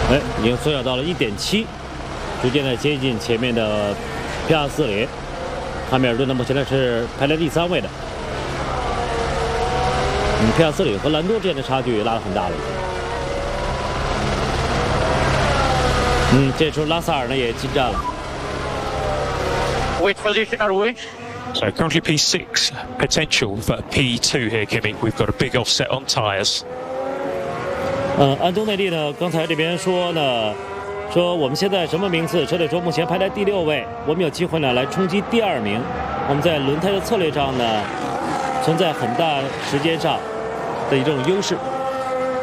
哎，已经缩小到了1.7，逐渐的接近前面的皮亚斯里。汉密尔顿呢，目前呢是排在第3位的。皮亚斯里和兰多之间的差距拉得很大了。这时候拉萨尔呢也进站了。 Which position are we? So currently P6, potential for P2 here, Kimi. We've got a big offset on tyres. 安东内利呢，刚才这边说呢，说我们现在什么名次？车队说目前排在第6位，我们有机会呢来冲击第2名。我们在轮胎的策略上呢，存在很大时间上的一种优势。